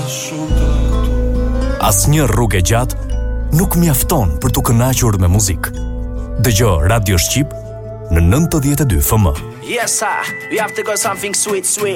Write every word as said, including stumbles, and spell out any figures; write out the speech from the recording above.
Asnjë rrugë e gjatë nuk mjafton për t'u kënaqur me muzikë. Dëgjoj Radio Shqip në nëntëdhjetë e dy F M. Yes, sir. We have to go something sweet, sweet.